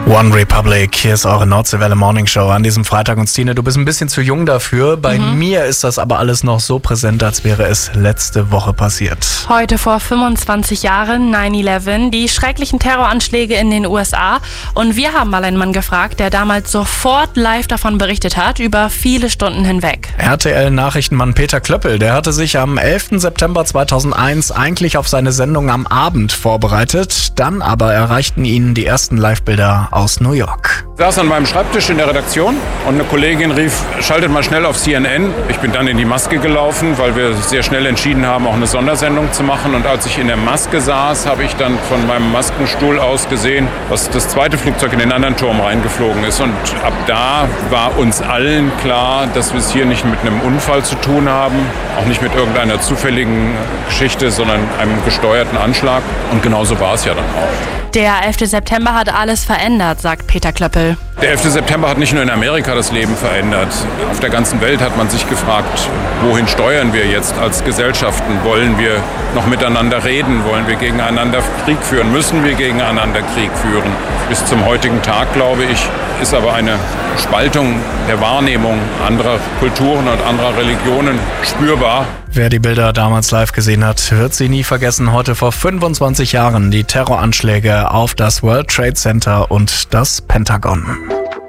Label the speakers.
Speaker 1: One Republic, hier ist eure Nordseewelle Morning Show an diesem Freitag. Und Stine, du bist ein bisschen zu jung dafür. Bei mir ist das aber alles noch so präsent, als wäre es letzte Woche passiert.
Speaker 2: Heute vor 25 Jahren, 9/11, die schrecklichen Terroranschläge in den USA. Und wir haben mal einen Mann gefragt, der damals sofort live davon berichtet hat, über viele Stunden hinweg.
Speaker 1: RTL-Nachrichtenmann Peter Klöppel, der hatte sich am 11. September 2001 eigentlich auf seine Sendung am Abend vorbereitet. Dann aber erreichten ihn die ersten Live-Bilder aus New York.
Speaker 3: Ich saß an meinem Schreibtisch in der Redaktion und eine Kollegin rief, schaltet mal schnell auf CNN. Ich bin dann in die Maske gelaufen, weil wir sehr schnell entschieden haben, auch eine Sondersendung zu machen. Und als ich in der Maske saß, habe ich dann von meinem Maskenstuhl aus gesehen, dass das zweite Flugzeug in den anderen Turm reingeflogen ist. Und ab da war uns allen klar, dass wir es hier nicht mit einem Unfall zu tun haben, auch nicht mit irgendeiner zufälligen Geschichte, sondern einem gesteuerten Anschlag. Und genauso war es ja dann auch.
Speaker 2: Der 11. September hat alles verändert, sagt Peter Klöppel.
Speaker 3: Der 11. September hat nicht nur in Amerika das Leben verändert. Auf der ganzen Welt hat man sich gefragt, wohin steuern wir jetzt als Gesellschaften? Wollen wir noch miteinander reden? Wollen wir gegeneinander Krieg führen? Müssen wir gegeneinander Krieg führen? Bis zum heutigen Tag, glaube ich, ist aber eine Spaltung der Wahrnehmung anderer Kulturen und anderer Religionen spürbar.
Speaker 1: Wer die Bilder damals live gesehen hat, wird sie nie vergessen. Heute vor 25 Jahren die Terroranschläge auf das World Trade Center und das Pentagon.